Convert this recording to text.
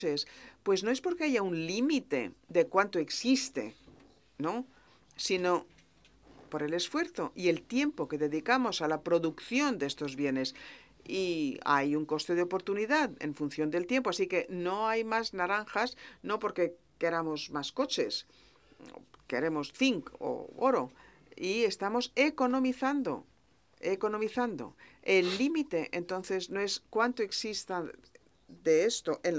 pues no es porque haya un límite de cuánto existe, ¿no? Sino por el esfuerzo y el tiempo que dedicamos a la producción de estos bienes. Y hay un coste de oportunidad en función del tiempo, así que no hay más naranjas, no porque queramos más coches, queremos zinc o oro, y estamos economizando, economizando. El límite, entonces, no es cuánto exista de esto en